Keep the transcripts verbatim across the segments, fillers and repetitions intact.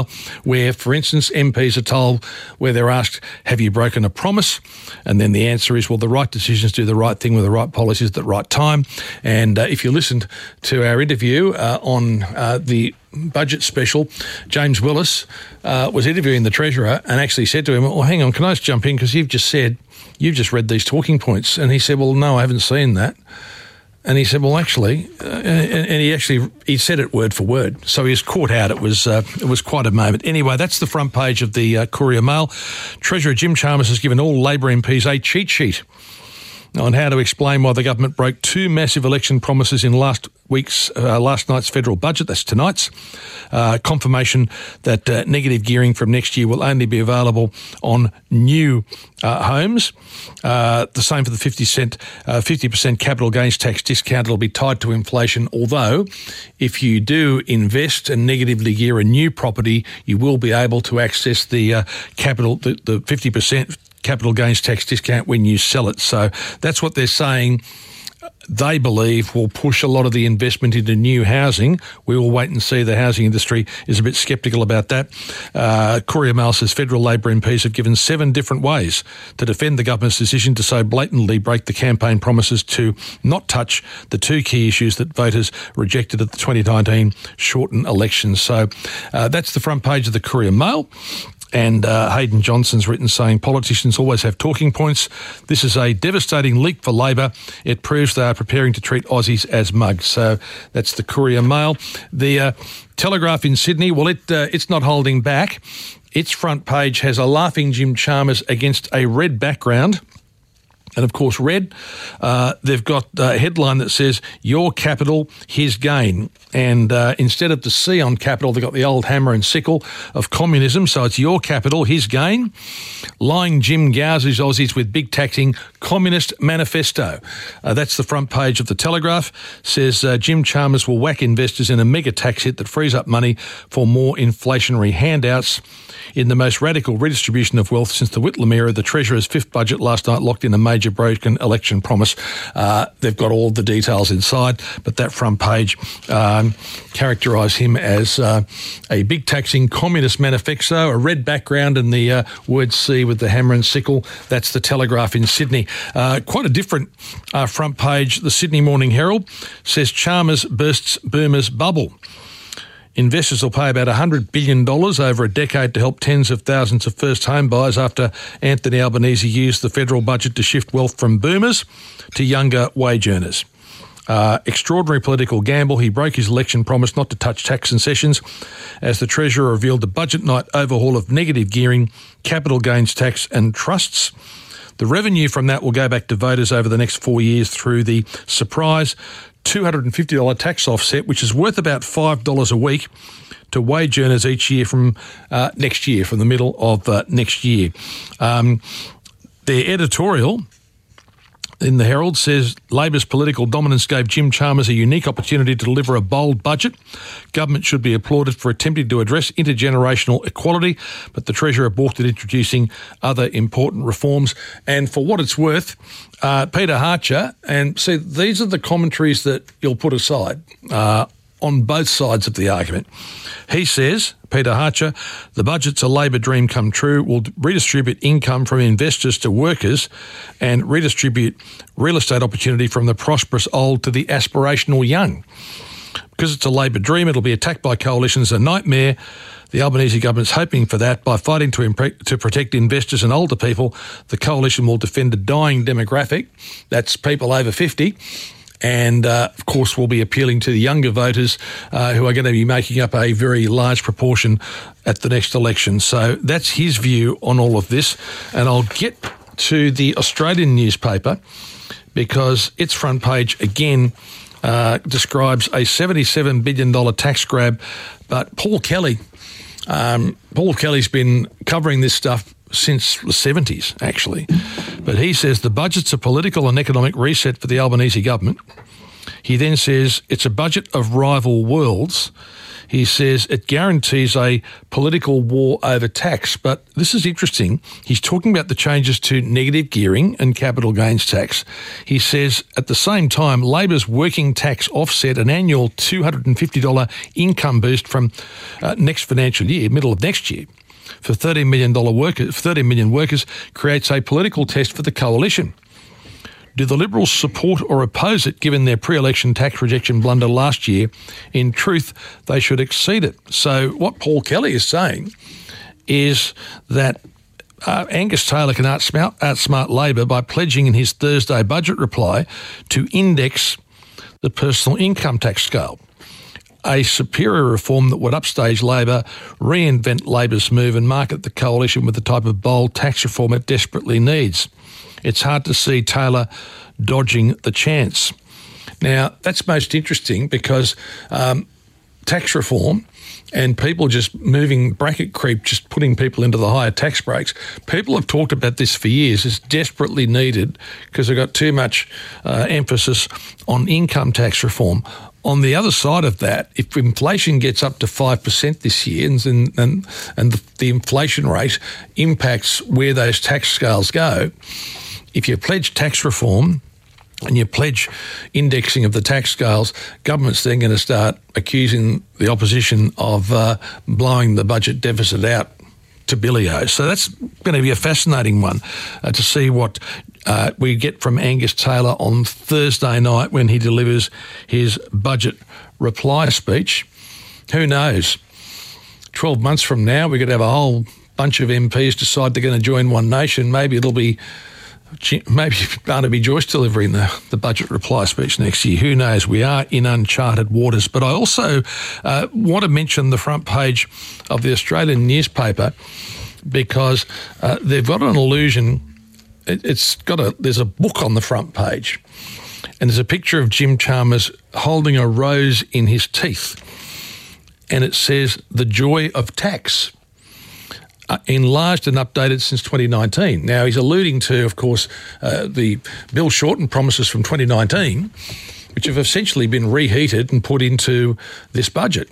where, for instance, M Ps are told, where they're asked, have you broken a promise? And then the answer is, well, the right decisions do the right thing with the right policies at the right time. And uh, if you listened to our interview uh, on uh, the budget special, James Willis uh, was interviewing the Treasurer and actually said to him, well, hang on, can I just jump in? Because you've just said, you've just read these talking points. And he said, well, no, I haven't seen that. And he said, well, actually, uh, and, and he actually, he said it word for word. So he was caught out. It was uh, it was quite a moment. Anyway, that's the front page of the uh, Courier Mail. Treasurer Jim Chalmers has given all Labor M Ps a cheat sheet on how to explain why the government broke two massive election promises in last week's, uh, last night's federal budget. That's tonight's. Uh, confirmation that uh, negative gearing from next year will only be available on new uh, homes. Uh, the same for the fifty cent, uh, fifty percent capital gains tax discount. It'll be tied to inflation. Although, if you do invest and negatively gear a new property, you will be able to access the uh, capital, the, the fifty percent capital gains tax discount when you sell it. So that's what they're saying. They believe will push a lot of the investment into new housing. We will wait and see. The housing industry is a bit sceptical about that. Uh, Courier Mail says federal Labor M Ps have given seven different ways to defend the government's decision to so blatantly break the campaign promises to not touch the two key issues that voters rejected at the twenty nineteen shortened elections. So uh, that's the front page of the Courier Mail. And uh, Hayden Johnson's written saying politicians always have talking points. This is a devastating leak for Labor. It proves they are preparing to treat Aussies as mugs. So that's the Courier Mail. The uh, Telegraph in Sydney, well, it uh, it's not holding back. Its front page has a laughing Jim Chalmers against a red background. And, of course, red, uh, they've got a headline that says, your capital, his gain. And uh, instead of the C on capital, they've got the old hammer and sickle of communism. So it's your capital, his gain. Lying Jim gouges Aussies with big taxing communist manifesto. Uh, that's the front page of the Telegraph. Says uh, Jim Chalmers will whack investors in a mega tax hit that frees up money for more inflationary handouts. In the most radical redistribution of wealth since the Whitlam era, the Treasurer's fifth budget last night locked in a major broken election promise. Uh, they've got all the details inside, but that front page um, characterised him as uh, a big taxing communist manifesto, a red background and the uh, word C with the hammer and sickle. That's the Telegraph in Sydney. Uh, quite a different uh, front page. The Sydney Morning Herald says Chalmers bursts boomers' bubble. Investors will pay about one hundred billion dollars over a decade to help tens of thousands of first home buyers after Anthony Albanese used the federal budget to shift wealth from boomers to younger wage earners. Uh, extraordinary political gamble. He broke his election promise not to touch tax concessions as the Treasurer revealed a budget night overhaul of negative gearing, capital gains tax and trusts. The revenue from that will go back to voters over the next four years through the surprise two hundred fifty dollars tax offset, which is worth about five dollars a week to wage earners each year from uh, next year, from the middle of uh, next year. Um, their editorial in the Herald says Labor's political dominance gave Jim Chalmers a unique opportunity to deliver a bold budget. Government should be applauded for attempting to address intergenerational equality, but the Treasurer balked at introducing other important reforms. And for what it's worth, uh, Peter Hartcher, and see, these are the commentaries that you'll put aside uh, on both sides of the argument. He says, Peter Hartcher, the budget's a Labor dream come true, will redistribute income from investors to workers and redistribute real estate opportunity from the prosperous old to the aspirational young. Because it's a Labor dream, it'll be attacked by coalitions, a nightmare. The Albanese government's hoping for that. By fighting to, impre- to protect investors and older people, the coalition will defend a dying demographic. That's people over fifty. And, uh, of course, we'll be appealing to the younger voters uh, who are going to be making up a very large proportion at the next election. So that's his view on all of this. And I'll get to the Australian newspaper because its front page, again, uh, describes a seventy-seven billion dollars tax grab. But Paul Kelly, um, Paul Kelly's been covering this stuff since the seventies, actually. But he says the budget's a political and economic reset for the Albanese government. He then says it's a budget of rival worlds. he says it guarantees a political war over tax. But this is interesting. He's talking about the changes to negative gearing and capital gains tax. He says at the same time, Labor's working tax offset an annual two hundred fifty dollars income boost from uh, next financial year, middle of next year, for thirteen million dollars workers, thirteen million workers, creates a political test for the coalition. Do the Liberals support or oppose it given their pre-election tax rejection blunder last year? In truth, they should exceed it. So what Paul Kelly is saying is that uh, Angus Taylor can outsmart, outsmart Labor by pledging in his Thursday budget reply to index the personal income tax scale, a superior reform that would upstage Labor, reinvent Labor's move and market the coalition with the type of bold tax reform it desperately needs. It's hard to see Taylor dodging the chance. Now, that's most interesting because um, tax reform and people just moving bracket creep, just putting people into the higher tax breaks. People have talked about this for years. It's desperately needed because they've got too much uh, emphasis on income tax reform. On the other side of that, if inflation gets up to five percent this year and, and, and the, the inflation rate impacts where those tax scales go, if you pledge tax reform and you pledge indexing of the tax scales, government's then going to start accusing the opposition of uh, blowing the budget deficit out to Billy-O. So that's going to be a fascinating one uh, to see what uh, we get from Angus Taylor on Thursday night when he delivers his budget reply speech. Who knows? twelve months from now, we could have a whole bunch of M Ps decide they're going to join One Nation. Maybe it'll be Maybe Barnaby Joyce delivering the, the budget reply speech next year. Who knows? We are in uncharted waters. But I also uh, want to mention the front page of the Australian newspaper because uh, they've got an allusion. It, it's got a there's a book on the front page, and there's a picture of Jim Chalmers holding a rose in his teeth, and it says "The Joy of Tax." Uh, enlarged and updated since twenty nineteen. Now, he's alluding to, of course, uh, the Bill Shorten promises from twenty nineteen, which have essentially been reheated and put into this budget.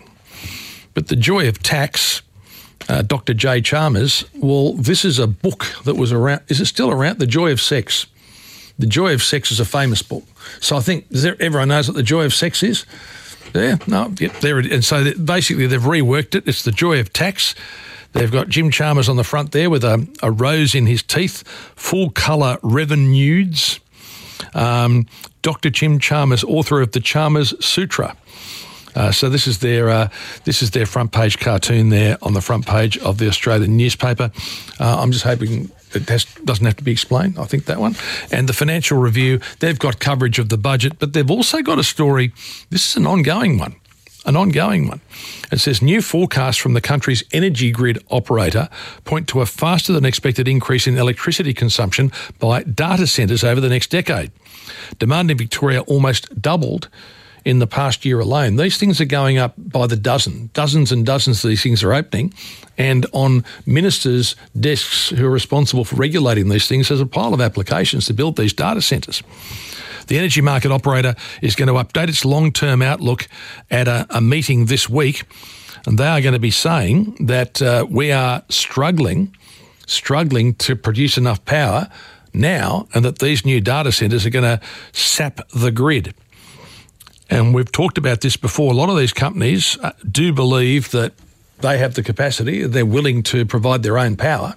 But the joy of tax, uh, Doctor J. Chalmers, well, this is a book that was around. Is it still around? The Joy of Sex. The Joy of Sex is a famous book. So I think is there, everyone knows what the Joy of Sex is. Yeah, no, yep, there it is. And so basically they've reworked it. It's the Joy of Tax. They've got Jim Chalmers on the front there with a, a rose in his teeth, full-colour revenues. Um, Doctor Jim Chalmers, author of the Chalmers Sutra. Uh, so this is their uh, this is their front page cartoon there on the front page of the Australian newspaper. Uh, I'm just hoping it has, doesn't have to be explained. I think that one. And the Financial Review, they've got coverage of the budget, but they've also got a story. This is an ongoing one. An ongoing one. It says new forecasts from the country's energy grid operator point to a faster than expected increase in electricity consumption by data centres over the next decade. Demand in Victoria almost doubled in the past year alone. These things are going up by the dozen. Dozens and dozens of these things are opening. And on ministers' desks who are responsible for regulating these things, there's a pile of applications to build these data centres. The energy market operator is going to update its long-term outlook at a, a meeting this week, and they are going to be saying that uh, we are struggling, struggling to produce enough power now, and that these new data centres are going to sap the grid. And we've talked about this before. A lot of these companies uh, do believe that they have the capacity, they're willing to provide their own power,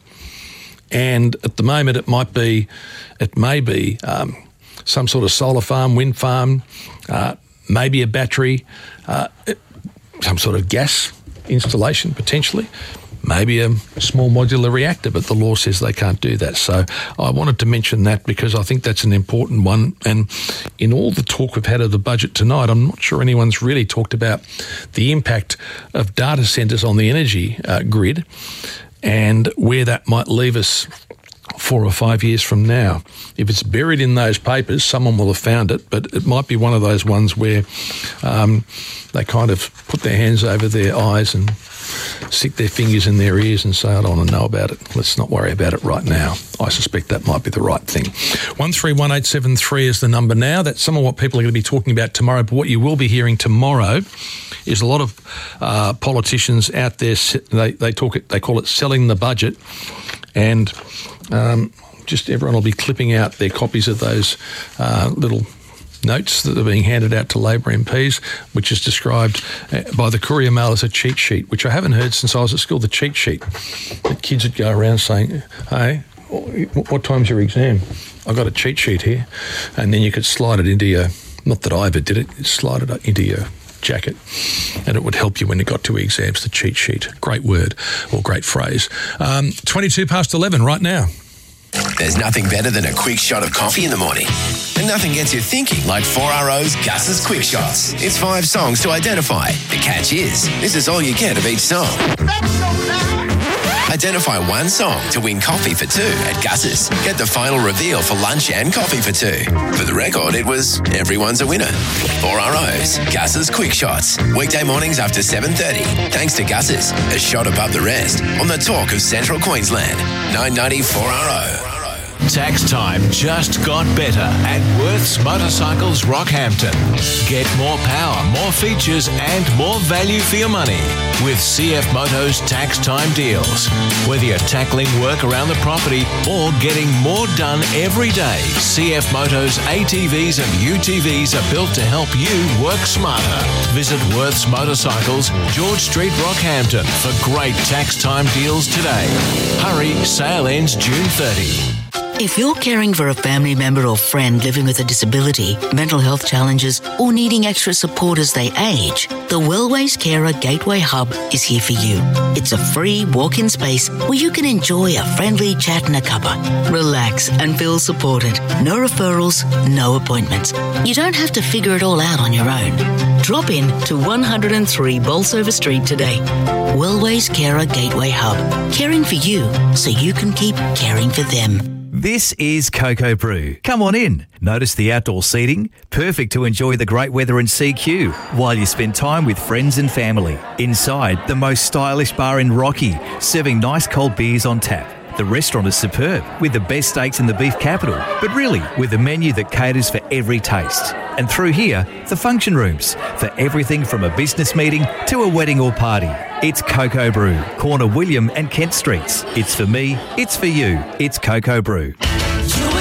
and at the moment it might be, it may be. Um, some sort of solar farm, wind farm, uh, maybe a battery, uh, some sort of gas installation potentially, maybe a small modular reactor, but the law says they can't do that. So I wanted to mention that because I think that's an important one. And in all the talk we've had of the budget tonight, I'm not sure anyone's really talked about the impact of data centres on the energy uh, grid and where that might leave us four or five years from now. If it's buried in those papers, someone will have found it, but it might be one of those ones where um, they kind of put their hands over their eyes and stick their fingers in their ears and say, I don't want to know about it. Let's not worry about it right now. I suspect that might be the right thing. one three one eight seven three is the number now. That's some of what people are going to be talking about tomorrow. But what you will be hearing tomorrow is a lot of uh, politicians out there, they, they talk it, they call it selling the budget. And um, just everyone will be clipping out their copies of those uh, little notes that are being handed out to Labor M Ps, which is described by the Courier Mail as a cheat sheet, which I haven't heard since I was at school, the cheat sheet. That kids would go around saying, hey, what time's your exam? I've got a cheat sheet here. And then you could slide it into your, not that I ever did it, you slide it into your jacket and it would help you when you got to exams, the cheat sheet. Great word or great phrase. Um, twenty-two past eleven right now. There's nothing better than a quick shot of coffee in the morning. And nothing gets you thinking like four R O's Gus's Quick Shots. It's five songs to identify. The catch is, this is all you get of each song. Identify one song to win coffee for two at Gus's. Get the final reveal for lunch and coffee for two. For the record, it was Everyone's a Winner. four R O's Gus's Quick Shots. Weekday mornings after seven thirty. Thanks to Gus's, a shot above the rest on the talk of Central Queensland. nine ninety four R O. Tax time just got better at Worth's Motorcycles Rockhampton. Get more power, more features and more value for your money with C F Moto's tax time deals. Whether you're tackling work around the property or getting more done every day, C F Moto's A T Vs and U T Vs are built to help you work smarter. Visit Worth's Motorcycles, George Street, Rockhampton for great tax time deals today. Hurry, sale ends June thirtieth. If you're caring for a family member or friend living with a disability, mental health challenges, or needing extra support as they age, the Wellways Carer Gateway Hub is here for you. It's a free walk-in space where you can enjoy a friendly chat and a cuppa. Relax and feel supported. No referrals, no appointments. You don't have to figure it all out on your own. Drop in to one oh three Bolsover Street today. Wellways Carer Gateway Hub. Caring for you so you can keep caring for them. This is Cocoa Brew. Come on in. Notice the outdoor seating, perfect to enjoy the great weather in C Q while you spend time with friends and family. Inside, the most stylish bar in Rocky, serving nice cold beers on tap. The restaurant is superb, with the best steaks in the beef capital, but really with a menu that caters for every taste. And through here, the function rooms, for everything from a business meeting to a wedding or party. It's Cocoa Brew, corner William and Kent Streets. It's for me, it's for you, it's Cocoa Brew.